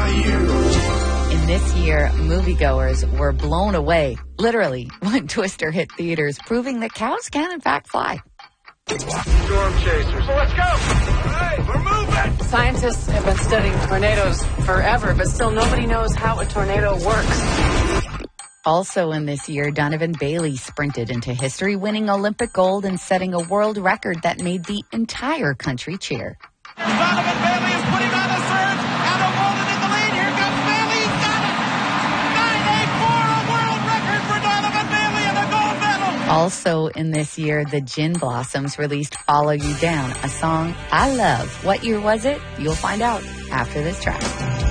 my hero. In this year, moviegoers were blown away, literally, when Twister hit theaters, proving that cows can, in fact, fly. Storm chasers. Let's go! All right, we're moving! Scientists have been studying tornadoes forever, but still nobody knows how a tornado works. Also in this year, Donovan Bailey sprinted into history, winning Olympic gold and setting a world record that made the entire country cheer. Donovan Bailey is putting on a surge. Adam Walden in the lead. Here comes Bailey. He's got it. 9.84, a world record for Donovan Bailey and a gold medal. Also in this year, the Gin Blossoms released Follow You Down, a song I love. What year was it? You'll find out after this track.